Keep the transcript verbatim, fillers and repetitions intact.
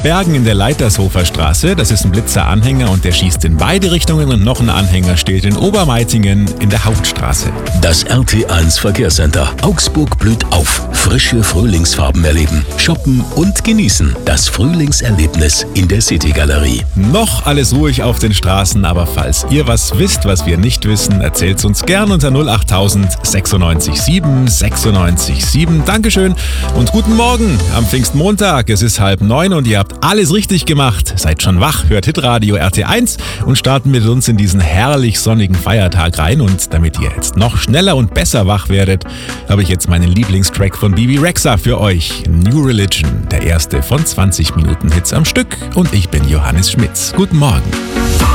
Bergen in der Leitershofer Straße. Das ist ein Blitzer-Anhänger und der schießt in beide Richtungen. Und noch ein Anhänger steht in Obermeitingen in der Hauptstraße. Das R T eins Verkehrscenter. Augsburg blüht auf. Frische Frühlingsfarben erleben, shoppen und genießen. Das Frühlingserlebnis in der City-Galerie. Noch alles ruhig auf den Straßen, aber falls ihr was wisst, was wir nicht wissen, erzählt's uns gern unter null acht tausend sechsundneunzig sieben sechsundneunzig sieben. Dankeschön und guten Morgen am Pfingstmontag. Es ist halb neun und ihr habt alles richtig gemacht. Seid schon wach, hört Hitradio R T eins und starten mit uns in diesen herrlich sonnigen Feiertag rein. Und damit ihr jetzt noch schneller und besser wach werdet, habe ich jetzt meinen Lieblingstrack von Bebe Rexha für euch. New Religion, der erste von zwanzig Minuten Hits am Stück. Und ich bin Johannes Schmitz. Guten Morgen.